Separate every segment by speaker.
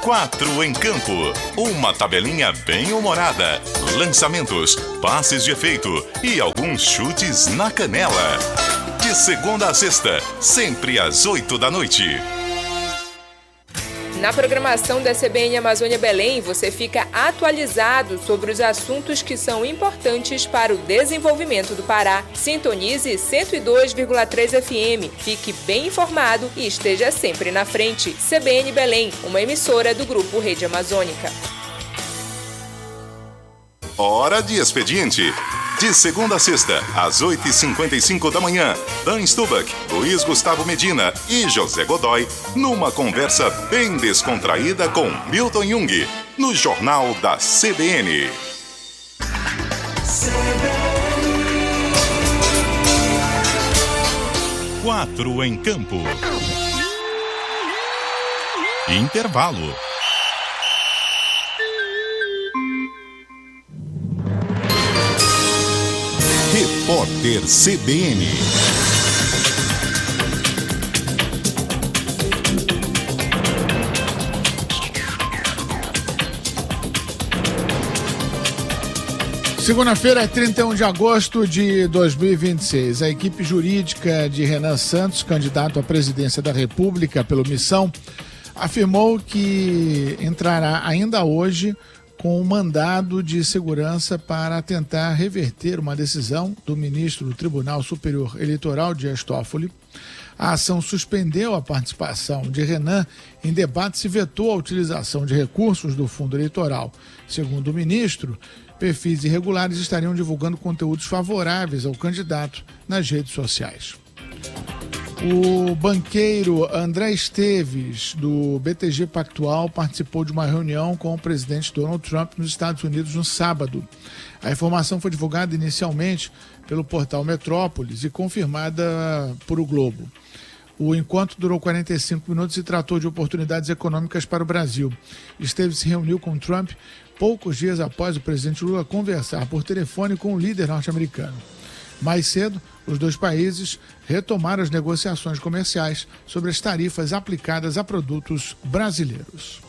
Speaker 1: 4 em Campo. Uma tabelinha bem humorada, lançamentos, passes de efeito e alguns chutes na canela. De segunda a sexta, sempre às 8 da noite.
Speaker 2: Na programação da CBN Amazônia Belém, você fica atualizado sobre os assuntos que são importantes para o desenvolvimento do Pará. Sintonize 102,3 FM, fique bem informado e esteja sempre na frente. CBN Belém, uma emissora do Grupo Rede Amazônica.
Speaker 1: Hora de expediente. De segunda a sexta, às 8h55 da manhã, Dan Stubach, Luiz Gustavo Medina e José Godoy, numa conversa bem descontraída com Milton Jung, no Jornal da CBN. 4 em Campo. Intervalo. Repórter CBN.
Speaker 3: Segunda-feira, 31 de agosto de 2026. A equipe jurídica de Renan Santos, candidato à presidência da República pelo Missão, afirmou que entrará ainda hoje com um mandado de segurança para tentar reverter uma decisão do ministro do Tribunal Superior Eleitoral, Dias Toffoli. A ação suspendeu a participação de Renan em debates e vetou a utilização de recursos do fundo eleitoral. Segundo o ministro, perfis irregulares estariam divulgando conteúdos favoráveis ao candidato nas redes sociais. O banqueiro André Esteves, do BTG Pactual, participou de uma reunião com o presidente Donald Trump nos Estados Unidos no sábado. A informação foi divulgada inicialmente pelo portal Metrópolis e confirmada por O Globo. O encontro durou 45 minutos e tratou de oportunidades econômicas para o Brasil. Esteves se reuniu com Trump poucos dias após o presidente Lula conversar por telefone com o líder norte-americano. Mais cedo, os dois países retomaram as negociações comerciais sobre as tarifas aplicadas a produtos brasileiros.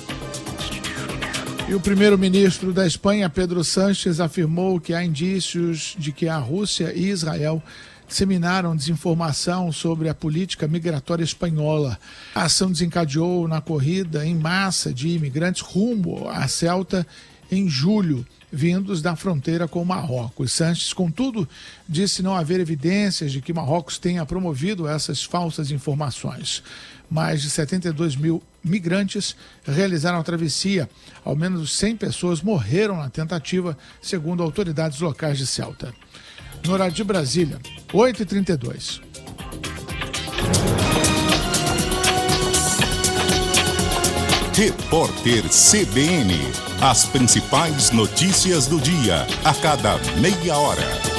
Speaker 3: E o primeiro-ministro da Espanha, Pedro Sánchez, afirmou que há indícios de que a Rússia e Israel disseminaram desinformação sobre a política migratória espanhola. A ação desencadeou na corrida em massa de imigrantes rumo a Ceuta em julho, vindos da fronteira com Marrocos. Sánchez, contudo, disse não haver evidências de que Marrocos tenha promovido essas falsas informações. Mais de 72 mil migrantes realizaram a travessia. Ao menos 100 pessoas morreram na tentativa, segundo autoridades locais de Ceuta. No horário de Brasília, 8h32.
Speaker 1: Repórter CBN. As principais notícias do dia, a cada meia hora.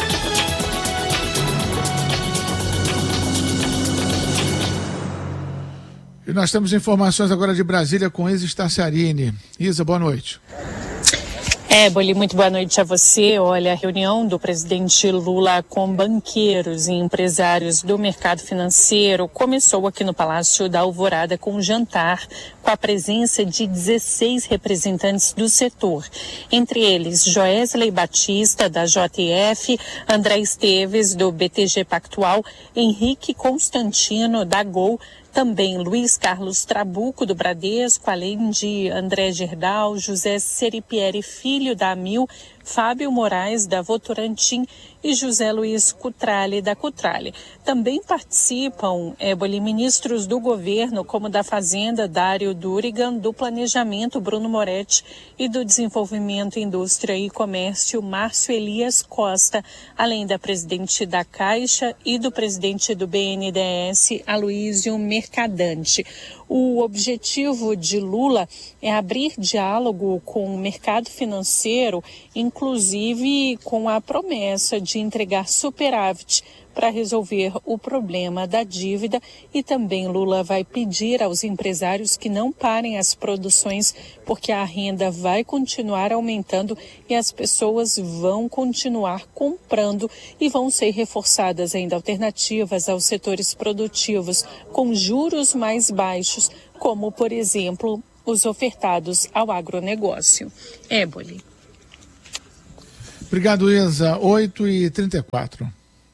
Speaker 3: E nós temos informações agora de Brasília com Isa Starciarini. Isa, boa noite.
Speaker 4: Éboli, muito boa noite a você. Olha, a reunião do presidente Lula com banqueiros e empresários do mercado financeiro começou aqui no Palácio da Alvorada com um jantar com a presença de 16 representantes do setor. Entre eles, Joesley Batista, da JF, André Esteves, do BTG Pactual, Henrique Constantino, da Gol, também Luiz Carlos Trabuco, do Bradesco, além de André Gerdau, José Seripieri Filho, da Amil, Fábio Moraes, da Votorantim e José Luiz Cutrale, da Cutrale. Também participam, ministros do governo, como da Fazenda, Dário Durigan, do Planejamento, Bruno Moretti, e do Desenvolvimento, Indústria e Comércio, Márcio Elias Costa, além da presidente da Caixa e do presidente do BNDES, Aloísio Mercadante. O objetivo de Lula é abrir diálogo com o mercado financeiro, inclusive com a promessa de entregar superávit para resolver o problema da dívida, e também Lula vai pedir aos empresários que não parem as produções, porque a renda vai continuar aumentando e as pessoas vão continuar comprando e vão ser reforçadas ainda alternativas aos setores produtivos com juros mais baixos, como, por exemplo, os ofertados ao agronegócio. Éboli.
Speaker 3: Obrigado, Isa. 8h34.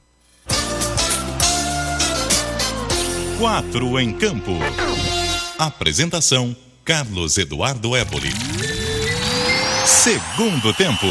Speaker 1: 4 em campo. Apresentação: Carlos Eduardo Éboli. Segundo tempo.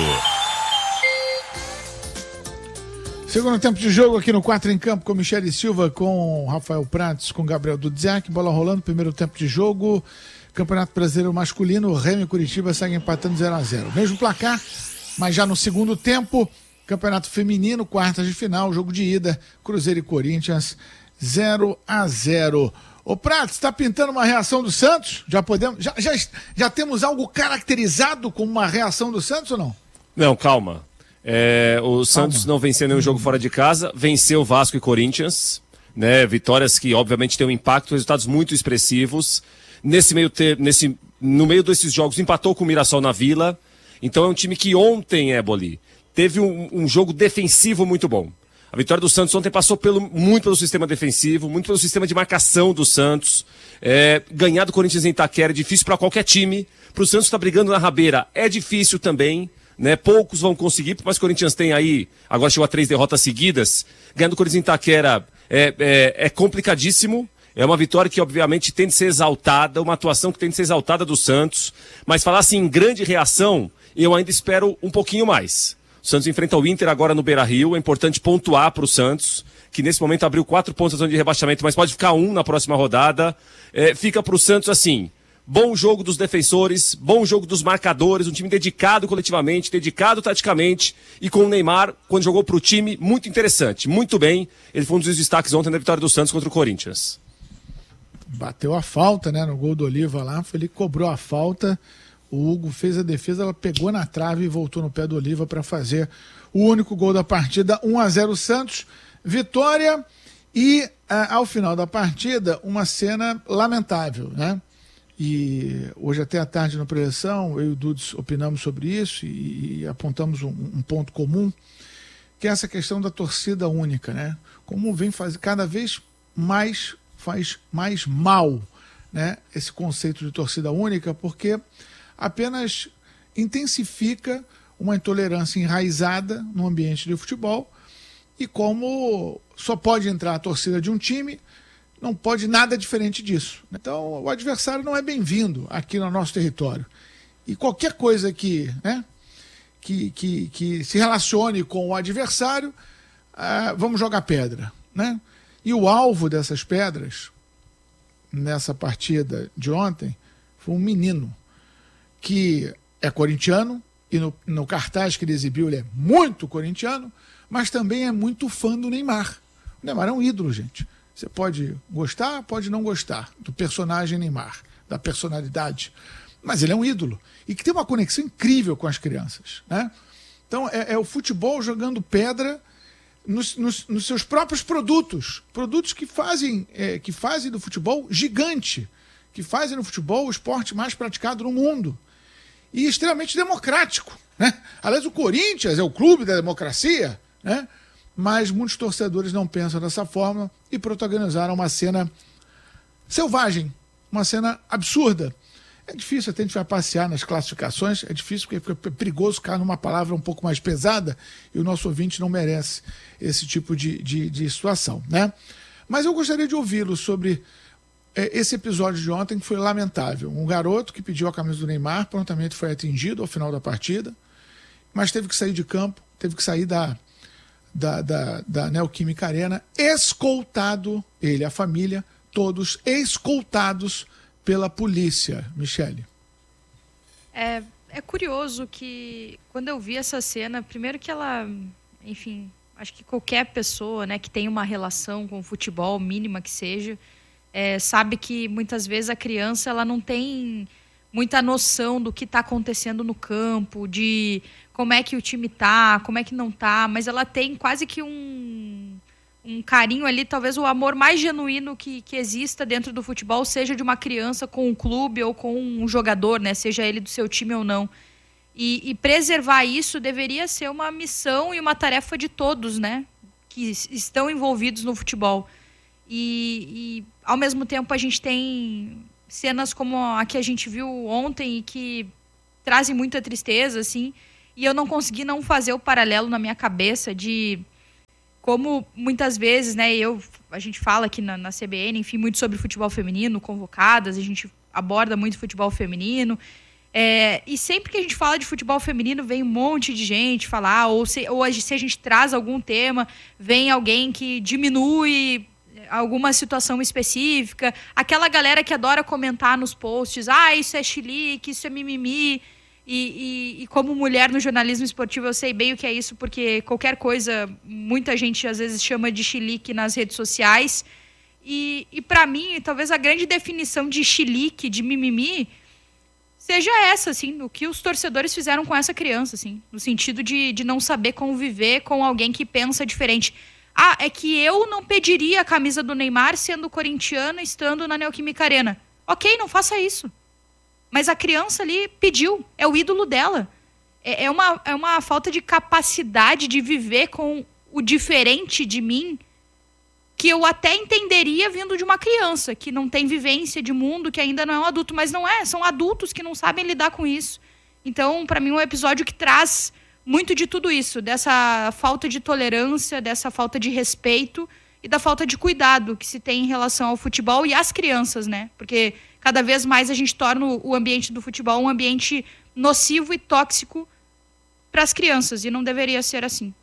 Speaker 3: Segundo tempo de jogo aqui no 4 em campo com Michele Silva, com Rafael Prates, com Gabriel Dudziak. Bola rolando, primeiro tempo de jogo. Campeonato Brasileiro Masculino, Remo e Curitiba seguem empatando 0-0. Mesmo placar, mas já no segundo tempo. Campeonato Feminino, quartas de final, jogo de ida, Cruzeiro e Corinthians, 0-0. Ô Prates, está pintando uma reação do Santos? Já temos algo caracterizado como uma reação do Santos ou não?
Speaker 5: Não, calma. O Santos não venceu nenhum jogo fora de casa, venceu Vasco e Corinthians, né? Vitórias que obviamente têm um impacto, resultados muito expressivos. No meio desses jogos empatou com o Mirassol na Vila. Então é um time que ontem, Éboli, teve um jogo defensivo muito bom. A vitória do Santos ontem passou muito pelo sistema defensivo, muito pelo sistema de marcação do Santos. Ganhar do Corinthians em Itaquera é difícil para qualquer time. Para o Santos estar brigando na rabeira é difícil também, né? Poucos vão conseguir, mas o Corinthians tem aí, agora chegou a 3 derrotas seguidas. Ganhar do Corinthians em Itaquera é complicadíssimo. É uma vitória que obviamente tem de ser exaltada, uma atuação que tem de ser exaltada do Santos. Mas falar assim em grande reação, eu ainda espero um pouquinho mais. O Santos enfrenta o Inter agora no Beira-Rio. É importante pontuar para o Santos, que nesse momento abriu 4 pontos na zona de rebaixamento, mas pode ficar 1 na próxima rodada. Fica para o Santos assim, bom jogo dos defensores, bom jogo dos marcadores, um time dedicado coletivamente, dedicado taticamente, e com o Neymar, quando jogou para o time, muito interessante, muito bem. Ele foi um dos destaques ontem da vitória do Santos contra o Corinthians.
Speaker 3: Bateu a falta, né, no gol do Oliva lá, ele cobrou a falta. O Hugo fez a defesa, ela pegou na trave e voltou no pé do Oliva para fazer o único gol da partida. 1-0 Santos, vitória. E ao final da partida, uma cena lamentável, né? E hoje até à tarde na preleção, eu e o Dudes opinamos sobre isso e apontamos um ponto comum, que é essa questão da torcida única, né? Como vem fazer cada vez mais, faz mais mal, né, esse conceito de torcida única, porque apenas intensifica uma intolerância enraizada no ambiente de futebol, e como só pode entrar a torcida de um time, não pode nada diferente disso. Então o adversário não é bem-vindo aqui no nosso território. E qualquer coisa que se relacione com o adversário, vamos jogar pedra, né? E o alvo dessas pedras, nessa partida de ontem, foi um menino que é corintiano, e no cartaz que ele exibiu ele é muito corintiano, mas também é muito fã do Neymar. O Neymar é um ídolo, gente. Você pode gostar, pode não gostar do personagem Neymar, da personalidade, mas ele é um ídolo e que tem uma conexão incrível com as crianças, né? Então é o futebol jogando pedra nos seus próprios produtos que fazem do futebol gigante, que fazem do futebol o esporte mais praticado no mundo e extremamente democrático, né? Aliás, o Corinthians é o clube da democracia, né? Mas muitos torcedores não pensam dessa forma e protagonizaram uma cena selvagem, uma cena absurda. É difícil, até a gente vai passear nas classificações, é difícil porque fica perigoso cair numa palavra um pouco mais pesada e o nosso ouvinte não merece esse tipo de situação, né? Mas eu gostaria de ouvi-lo sobre esse episódio de ontem, que foi lamentável. Um garoto que pediu a camisa do Neymar, prontamente foi atingido ao final da partida, mas teve que sair de campo, teve que sair da Neoquímica Arena, escoltado, ele e a família, todos escoltados pela polícia. Michele.
Speaker 6: É curioso que quando eu vi essa cena, primeiro que ela, enfim, acho que qualquer pessoa, né, que tem uma relação com o futebol, mínima que seja, sabe que muitas vezes a criança ela não tem muita noção do que está acontecendo no campo, de como é que o time tá, como é que não tá, mas ela tem quase que um carinho ali, talvez o amor mais genuíno que exista dentro do futebol seja de uma criança com um clube ou com um jogador, né, seja ele do seu time ou não. E preservar isso deveria ser uma missão e uma tarefa de todos, né, que estão envolvidos no futebol. E ao mesmo tempo a gente tem cenas como a que a gente viu ontem e que trazem muita tristeza, assim, e eu não consegui não fazer o paralelo na minha cabeça de como muitas vezes, né, a gente fala aqui na CBN, enfim, muito sobre futebol feminino, convocadas, a gente aborda muito futebol feminino, e sempre que a gente fala de futebol feminino, vem um monte de gente falar, ou se a gente traz algum tema, vem alguém que diminui alguma situação específica, aquela galera que adora comentar nos posts, isso é chilique, isso é mimimi, e como mulher no jornalismo esportivo eu sei bem o que é isso, porque qualquer coisa, muita gente às vezes chama de chilique nas redes sociais, e para mim, talvez a grande definição de chilique, de mimimi, seja essa, assim, o que os torcedores fizeram com essa criança, assim, no sentido de não saber conviver com alguém que pensa diferente. É que eu não pediria a camisa do Neymar sendo corintiana, estando na Neoquímica Arena. Ok, não faça isso. Mas a criança ali pediu, é o ídolo dela. É uma falta de capacidade de viver com o diferente de mim, que eu até entenderia vindo de uma criança, que não tem vivência de mundo, que ainda não é um adulto. Mas não é, são adultos que não sabem lidar com isso. Então, para mim, é um episódio que traz muito de tudo isso, dessa falta de tolerância, dessa falta de respeito e da falta de cuidado que se tem em relação ao futebol e às crianças, né? Porque cada vez mais a gente torna o ambiente do futebol um ambiente nocivo e tóxico para as crianças, e não deveria ser assim.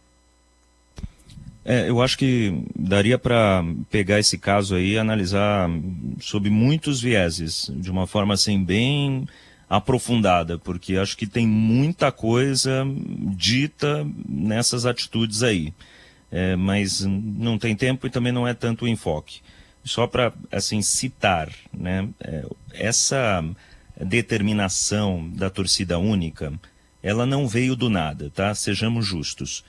Speaker 7: Eu acho que daria para pegar esse caso aí e analisar sob muitos vieses, de uma forma assim bem aprofundada, porque acho que tem muita coisa dita nessas atitudes aí, mas não tem tempo e também não é tanto o enfoque. Só para assim citar, né, essa determinação da torcida única, ela não veio do nada, tá? Sejamos justos.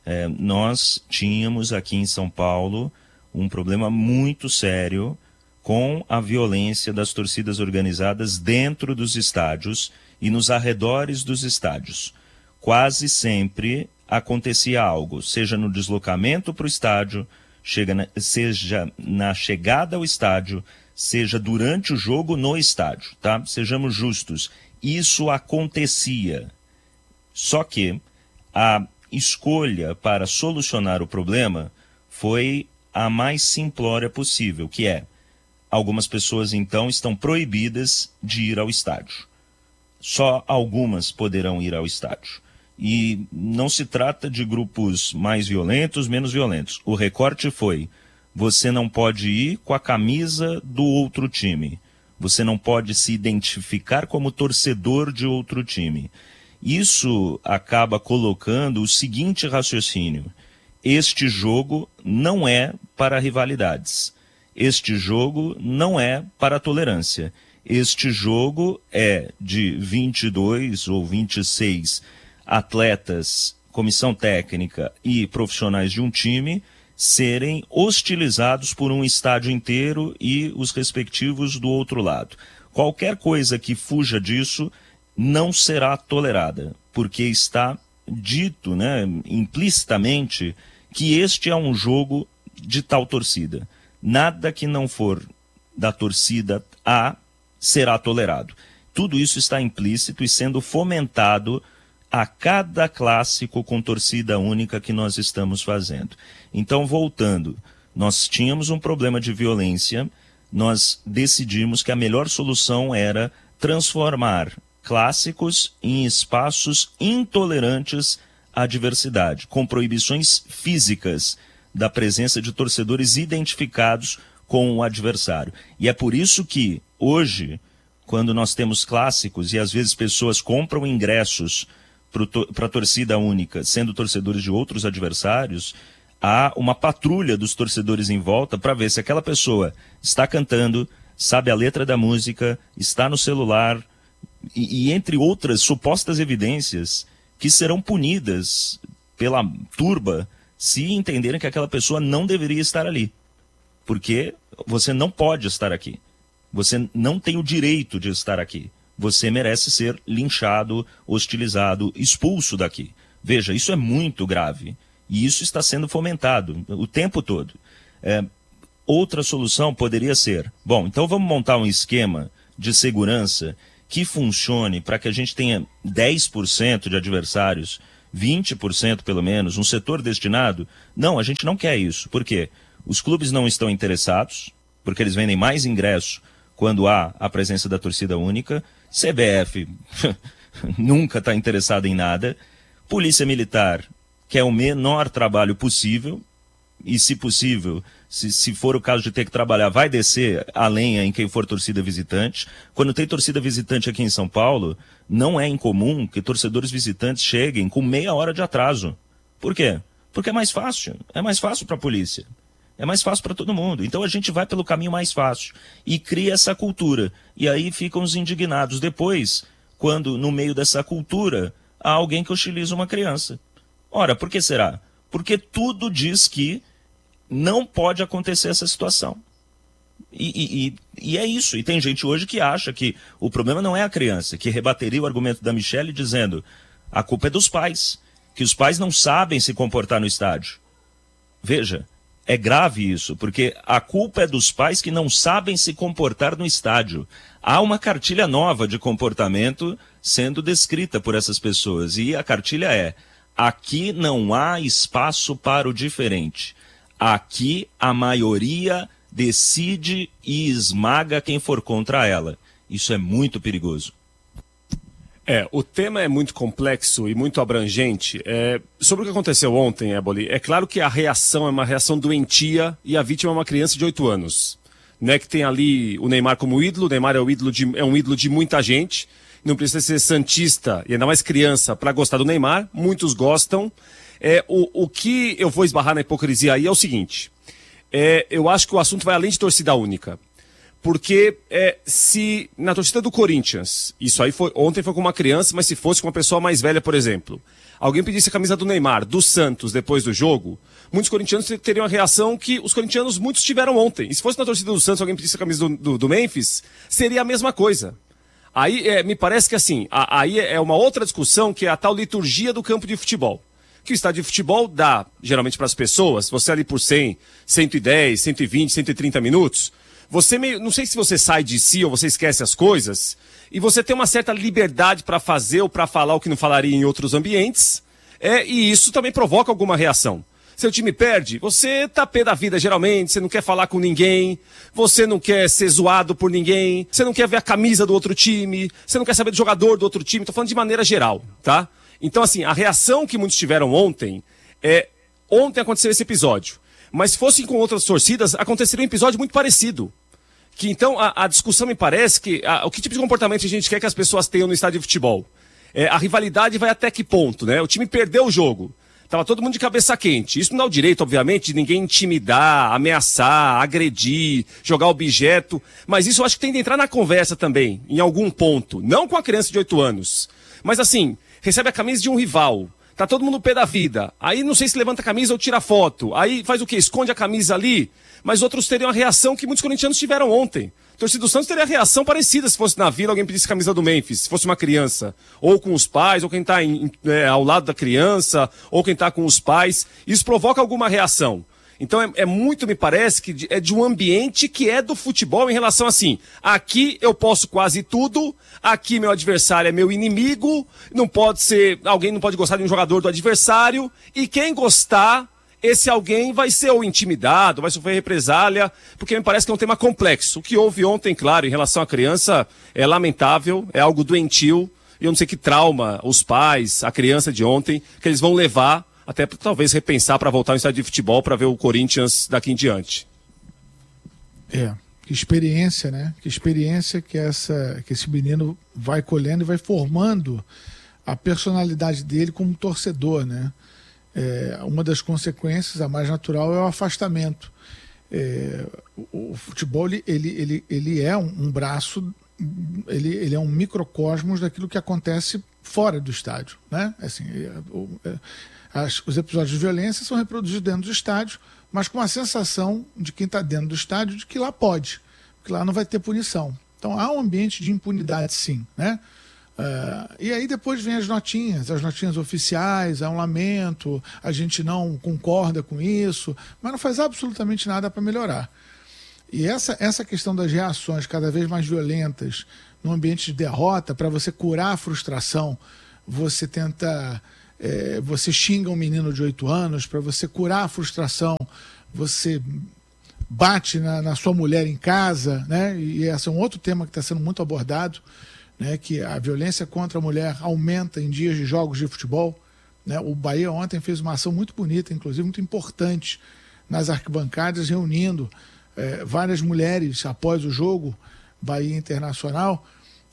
Speaker 7: Nós tínhamos aqui em São Paulo um problema muito sério com a violência das torcidas organizadas dentro dos estádios e nos arredores dos estádios. Quase sempre acontecia algo, seja no deslocamento para o estádio, seja na chegada ao estádio, seja durante o jogo no estádio, tá? Sejamos justos, isso acontecia. Só que a escolha para solucionar o problema foi a mais simplória possível, que é: algumas pessoas, então, estão proibidas de ir ao estádio. Só algumas poderão ir ao estádio. E não se trata de grupos mais violentos, menos violentos. O recorte foi: você não pode ir com a camisa do outro time. Você não pode se identificar como torcedor de outro time. Isso acaba colocando o seguinte raciocínio: este jogo não é para rivalidades. Este jogo não é para tolerância. Este jogo é de 22 ou 26 atletas, comissão técnica e profissionais de um time serem hostilizados por um estádio inteiro e os respectivos do outro lado. Qualquer coisa que fuja disso não será tolerada, porque está dito, né, implicitamente, que este é um jogo de tal torcida. Nada que não for da torcida A será tolerado. Tudo isso está implícito e sendo fomentado a cada clássico com torcida única que nós estamos fazendo. Então, voltando, nós tínhamos um problema de violência, nós decidimos que a melhor solução era transformar clássicos em espaços intolerantes à diversidade, com proibições físicas da presença de torcedores identificados com o adversário. E é por isso que, hoje, quando nós temos clássicos e às vezes pessoas compram ingressos para a torcida única, sendo torcedores de outros adversários, há uma patrulha dos torcedores em volta para ver se aquela pessoa está cantando, sabe a letra da música, está no celular, e entre outras supostas evidências que serão punidas pela turba se entenderem que aquela pessoa não deveria estar ali. Porque você não pode estar aqui. Você não tem o direito de estar aqui. Você merece ser linchado, hostilizado, expulso daqui. Veja, isso é muito grave. E isso está sendo fomentado o tempo todo. Outra solução poderia ser: bom, então vamos montar um esquema de segurança que funcione para que a gente tenha 10% de adversários, 20% pelo menos, um setor destinado? Não, a gente não quer isso. Por quê? Os clubes não estão interessados, porque eles vendem mais ingresso quando há a presença da torcida única. CBF nunca está interessada em nada. Polícia Militar quer o menor trabalho possível e, se possível, se for o caso de ter que trabalhar, vai descer a lenha em quem for torcida visitante. Quando tem torcida visitante aqui em São Paulo, não é incomum que torcedores visitantes cheguem com meia hora de atraso. Por quê? Porque é mais fácil para a polícia. É mais fácil para todo mundo. Então a gente vai pelo caminho mais fácil e cria essa cultura. E aí ficam os indignados depois, quando no meio dessa cultura há alguém que hostiliza uma criança. Ora, por que será? Porque tudo diz que não pode acontecer essa situação. E é isso. E tem gente hoje que acha que o problema não é a criança, que rebateria o argumento da Michelle dizendo a culpa é dos pais, que os pais não sabem se comportar no estádio. Veja, é grave isso, porque a culpa é dos pais que não sabem se comportar no estádio. Há uma cartilha nova de comportamento sendo descrita por essas pessoas, e a cartilha é: aqui não há espaço para o diferente. Aqui a maioria decide e esmaga quem for contra ela. Isso é muito perigoso.
Speaker 5: O tema é muito complexo e muito abrangente. Sobre o que aconteceu ontem, Éboli, é claro que a reação é uma reação doentia e a vítima é uma criança de 8 anos. Né, que tem ali o Neymar como ídolo. O Neymar é um ídolo de muita gente. Não precisa ser santista e ainda mais criança para gostar do Neymar. Muitos gostam. O que eu vou esbarrar na hipocrisia aí é o seguinte. Eu acho que o assunto vai além de torcida única. Porque se na torcida do Corinthians, isso aí ontem foi com uma criança, mas se fosse com uma pessoa mais velha, por exemplo, alguém pedisse a camisa do Neymar, do Santos, depois do jogo, muitos corintianos teriam a reação que os corintianos muitos tiveram ontem. E se fosse na torcida do Santos, alguém pedisse a camisa do Memphis, seria a mesma coisa. Aí me parece que assim, aí é uma outra discussão, que é a tal liturgia do campo de futebol. Que o estádio de futebol dá, geralmente para as pessoas, você ali por 100, 110, 120, 130 minutos, você não sei se você sai de si ou você esquece as coisas, e você tem uma certa liberdade para fazer ou para falar o que não falaria em outros ambientes, e isso também provoca alguma reação. Seu time perde, você tá pé da vida geralmente, você não quer falar com ninguém, você não quer ser zoado por ninguém, você não quer ver a camisa do outro time, você não quer saber do jogador do outro time, tô falando de maneira geral, tá? Então assim, a reação que muitos tiveram ontem, ontem aconteceu esse episódio, mas se fossem com outras torcidas, aconteceria um episódio muito parecido. Que então a discussão me parece que o que tipo de comportamento a gente quer que as pessoas tenham no estádio de futebol? A rivalidade vai até que ponto, né? O time perdeu o jogo, tava todo mundo de cabeça quente. Isso não dá o direito, obviamente, de ninguém intimidar, ameaçar, agredir, jogar objeto, mas isso eu acho que tem de entrar na conversa também, em algum ponto. Não com a criança de 8 anos, mas assim, recebe a camisa de um rival, tá todo mundo no pé da vida, aí não sei se levanta a camisa ou tira foto, aí faz o quê? Esconde a camisa ali, mas outros teriam a reação que muitos corintianos tiveram ontem. A torcida do Santos teria a reação parecida se fosse na Vila, alguém pedisse a camisa do Memphis, se fosse uma criança, ou com os pais, ou quem está ao lado da criança, ou quem está com os pais. Isso provoca alguma reação. Então muito, me parece, que é de um ambiente que é do futebol em relação assim, aqui eu posso quase tudo, aqui meu adversário é meu inimigo, alguém não pode gostar de um jogador do adversário, e quem gostar, esse alguém vai ser ou intimidado, vai sofrer represália, porque me parece que é um tema complexo. O que houve ontem, claro, em relação à criança, é lamentável, é algo doentio, e eu não sei que trauma os pais, a criança de ontem, que eles vão levar, até para talvez repensar para voltar ao estádio de futebol para ver o Corinthians daqui em diante.
Speaker 3: Que experiência, né? Que experiência que esse menino vai colhendo e vai formando a personalidade dele como torcedor, né? Uma das consequências, a mais natural, é o afastamento. O futebol ele é um braço, ele é um microcosmos daquilo que acontece fora do estádio, né? Assim, os episódios de violência são reproduzidos dentro do estádio, mas com a sensação de quem está dentro do estádio de que lá pode, que lá não vai ter punição. Então há um ambiente de impunidade, sim, né? E aí depois vem as notinhas oficiais, há um lamento, a gente não concorda com isso, mas não faz absolutamente nada para melhorar. E essa questão das reações cada vez mais violentas no ambiente de derrota, para você curar a frustração, você tenta... você xinga um menino de 8 anos, para você curar a frustração, você bate na sua mulher em casa, né? E esse é um outro tema que está sendo muito abordado, né? Que a violência contra a mulher aumenta em dias de jogos de futebol, né? O Bahia ontem fez uma ação muito bonita, inclusive muito importante, nas arquibancadas, reunindo várias mulheres após o jogo Bahia Internacional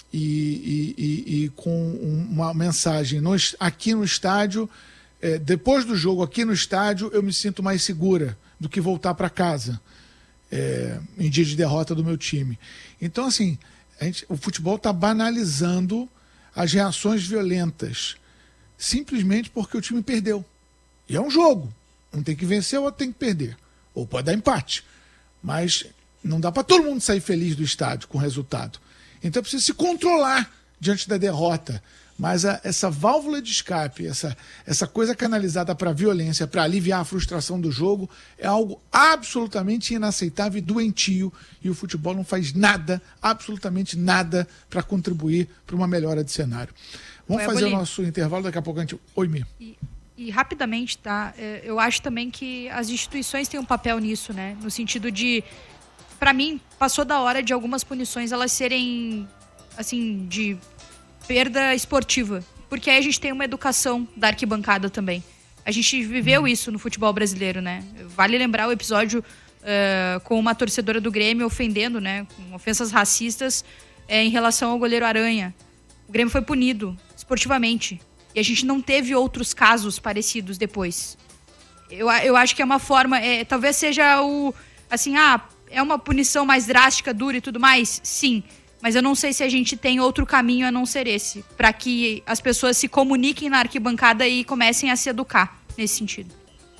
Speaker 3: e com uma mensagem aqui no estádio, depois do jogo aqui no estádio eu me sinto mais segura do que voltar para casa em dia de derrota do meu time. Então, assim, o futebol está banalizando as reações violentas simplesmente porque o time perdeu. E é um jogo. Um tem que vencer, o outro tem que perder. Ou pode dar empate. Mas não dá para todo mundo sair feliz do estádio com o resultado. Então é preciso se controlar diante da derrota. Mas essa válvula de escape, essa coisa canalizada para a violência, para aliviar a frustração do jogo, é algo absolutamente inaceitável e doentio. E o futebol não faz nada, absolutamente nada, para contribuir para uma melhora de cenário. Vamos fazer o nosso intervalo, daqui a pouco a gente... Oi, Mi.
Speaker 6: E rapidamente, tá? Eu acho também que as instituições têm um papel nisso, né? No sentido de, para mim, passou da hora de algumas punições elas serem, assim, de perda esportiva. Porque aí a gente tem uma educação da arquibancada também. A gente viveu isso no futebol brasileiro, né? Vale lembrar o episódio com uma torcedora do Grêmio ofendendo, né? Com ofensas racistas em relação ao goleiro Aranha. O Grêmio foi punido esportivamente. E a gente não teve outros casos parecidos depois. Eu acho que é uma forma... talvez seja é uma punição mais drástica, dura e tudo mais? Sim. Mas eu não sei se a gente tem outro caminho a não ser esse. Para que as pessoas se comuniquem na arquibancada e comecem a se educar nesse sentido.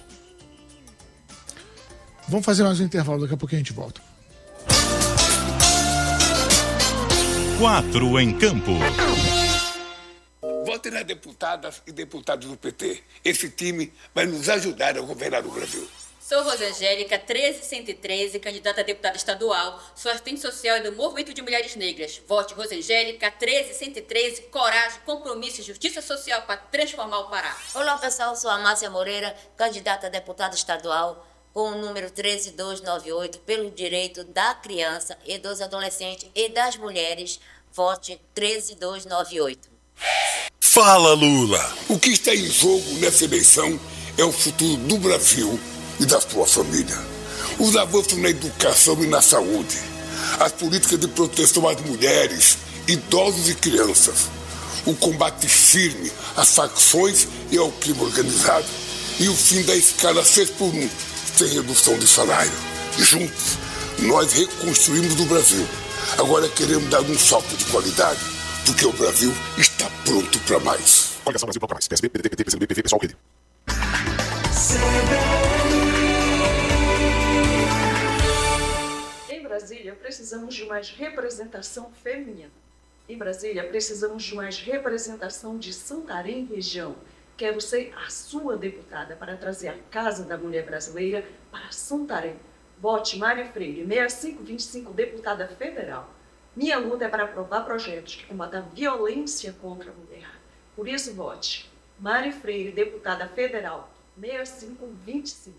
Speaker 3: Vamos fazer mais um intervalo, daqui a pouquinho a gente volta.
Speaker 1: 4 em campo.
Speaker 8: Votem nas deputadas e deputados do PT. Esse time vai nos ajudar a governar o Brasil.
Speaker 9: Sou Rosangélica, 13113, candidata a deputada estadual. Sou assistente social e do Movimento de Mulheres Negras. Vote Rosangélica, 13113, coragem, compromisso e justiça social para transformar o Pará.
Speaker 10: Olá, pessoal. Sou a Márcia Moreira, candidata a deputada estadual com o número 13298, pelo direito da criança e dos adolescentes e das mulheres. Vote 13298.
Speaker 8: Fala, Lula! O que está em jogo nessa eleição é o futuro do Brasil e da sua família. Os avanços na educação e na saúde, as políticas de proteção às mulheres, idosos e crianças, o combate firme às facções e ao crime organizado e o fim da escala 6x1, sem redução de salário. Juntos, nós reconstruímos o Brasil. Agora queremos dar um salto de qualidade, porque o Brasil está pronto para mais.
Speaker 1: Coligação Brasil para mais. PSB, PDT, PT, PCdoB, PV, PSOL, Rede.
Speaker 11: Em Brasília, precisamos de mais representação feminina. Em Brasília, precisamos de mais representação de Santarém região. Quero ser a sua deputada para trazer a Casa da Mulher Brasileira para Santarém. Vote Mário Freire, 6525, deputada federal. Minha luta é para aprovar projetos que combatam a violência contra a mulher. Por isso, vote Mário Freire, deputada federal, 6525.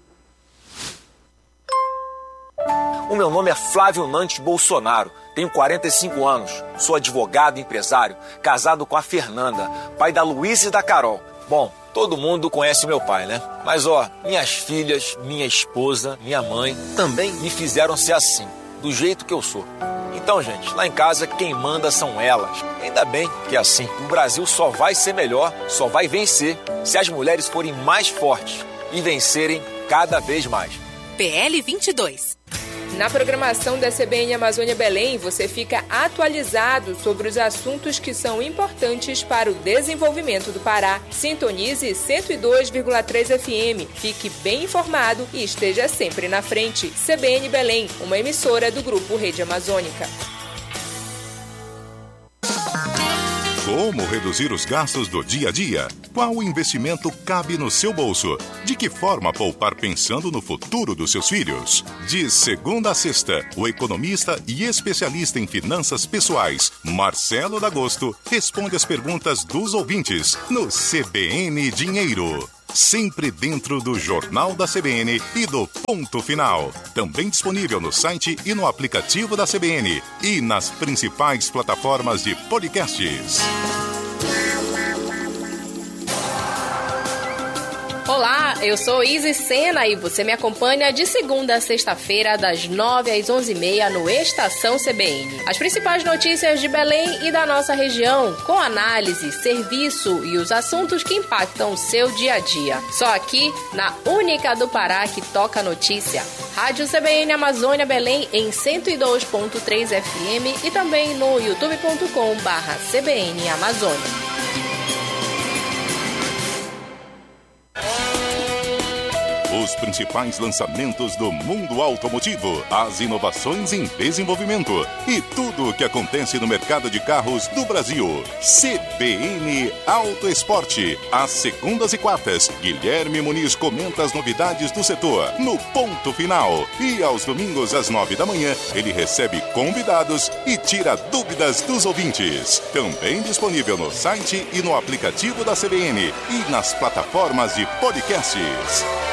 Speaker 12: O meu nome é Flávio Nantes Bolsonaro, tenho 45 anos, sou advogado e empresário, casado com a Fernanda, pai da Luísa e da Carol. Bom, todo mundo conhece meu pai, né? Mas minhas filhas, minha esposa, minha mãe também me fizeram ser assim, do jeito que eu sou. Então, gente, lá em casa quem manda são elas. Ainda bem que é assim. O Brasil só vai ser melhor, só vai vencer se as mulheres forem mais fortes e vencerem cada vez mais.
Speaker 2: PL 22. Na programação da CBN Amazônia Belém, você fica atualizado sobre os assuntos que são importantes para o desenvolvimento do Pará. Sintonize 102,3 FM. Fique bem informado e esteja sempre na frente. CBN Belém, uma emissora do Grupo Rede Amazônica.
Speaker 1: Como reduzir os gastos do dia a dia? Qual investimento cabe no seu bolso? De que forma poupar pensando no futuro dos seus filhos? De segunda a sexta, o economista e especialista em finanças pessoais, Marcelo D'Agosto, responde as perguntas dos ouvintes no CBN Dinheiro. Sempre dentro do Jornal da CBN e do Ponto Final. Também disponível no site e no aplicativo da CBN e nas principais plataformas de podcasts.
Speaker 13: Olá, eu sou Isis Sena e você me acompanha de segunda a sexta-feira, das 9 às 11h30 no Estação CBN. As principais notícias de Belém e da nossa região, com análise, serviço e os assuntos que impactam o seu dia a dia. Só aqui, na única do Pará que toca notícia. Rádio CBN Amazônia Belém em 102.3 FM e também no youtube.com/CBN Amazônia.
Speaker 1: Os principais lançamentos do mundo automotivo, as inovações em desenvolvimento e tudo o que acontece no mercado de carros do Brasil. CBN Auto Esporte. Às segundas e quartas, Guilherme Muniz comenta as novidades do setor no Ponto Final. E aos domingos, às 9 da manhã, ele recebe convidados e tira dúvidas dos ouvintes. Também disponível no site e no aplicativo da CBN e nas plataformas de podcasts.